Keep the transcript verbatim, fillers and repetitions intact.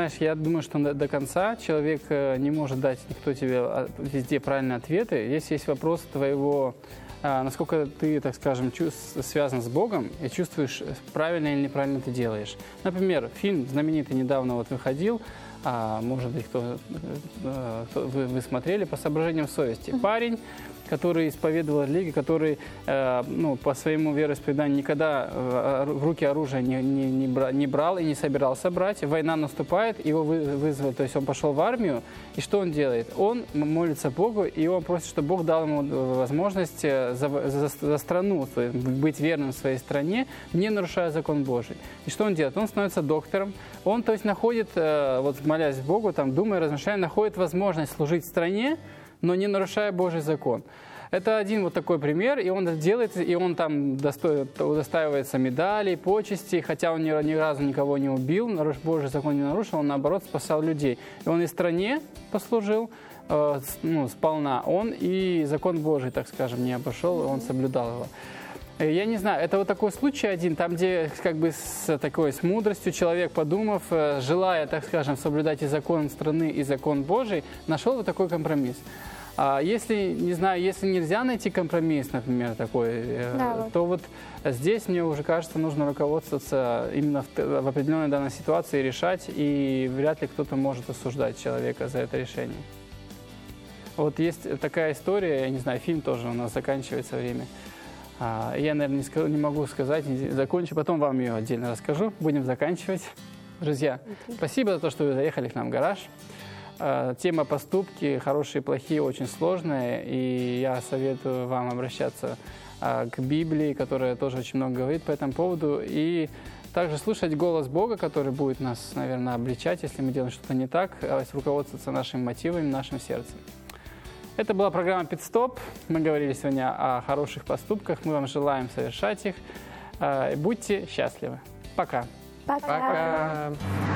знаешь, я думаю, что до, до конца человек не может дать никто тебе везде правильные ответы. Здесь есть вопрос твоего, насколько ты, так скажем, чувств, связан с Богом и чувствуешь, правильно или неправильно ты делаешь. Например, фильм знаменитый недавно вот выходил, а, может быть, кто, кто вы, вы смотрели, «По соображениям совести». Mm-hmm. Парень, который исповедовал религию, который э, ну, по своему вероисповеданию никогда э, в руки оружие не, не, не, бра, не брал и не собирался брать. Война наступает, его вы, вызвали, то есть он пошел в армию, и что он делает? Он молится Богу, и он просит, чтобы Бог дал ему возможность за, за, за страну, то есть быть верным своей стране, не нарушая закон Божий. И что он делает? Он становится доктором, он, то есть, находит, э, вот молясь Богу, там, думая, размышляя, находит возможность служить стране, но не нарушая Божий закон. Это один вот такой пример, и он это делает, и он там достоит, удостаивается медалей, почестей, хотя он ни, ни разу никого не убил, Божий закон не нарушил, он, наоборот, спасал людей. И он и стране послужил, э, ну, сполна, он и закон Божий, так скажем, не обошел, он соблюдал его. Я не знаю, это вот такой случай один, там, где как бы с такой, с мудростью человек, подумав, желая, так скажем, соблюдать и закон страны, и закон Божий, нашел вот такой компромисс. А если, не знаю, если нельзя найти компромисс, например, такой, да, то вот здесь, мне уже кажется, нужно руководствоваться именно в, в определенной данной ситуации, решать, и вряд ли кто-то может осуждать человека за это решение. Вот есть такая история, я не знаю, фильм тоже у нас заканчивается время. Я, наверное, не, скажу, не могу сказать, не закончу, потом вам ее отдельно расскажу. Будем заканчивать. Друзья, спасибо за то, что вы заехали к нам в гараж. Тема поступки, хорошие и плохие, очень сложная, и я советую вам обращаться к Библии, которая тоже очень много говорит по этому поводу, и также слушать голос Бога, который будет нас, наверное, обличать, если мы делаем что-то не так, руководствоваться нашими мотивами, нашим сердцем. Это была программа «Пит-стоп». Мы говорили сегодня о хороших поступках. Мы вам желаем совершать их. Будьте счастливы. Пока. Пока. Пока.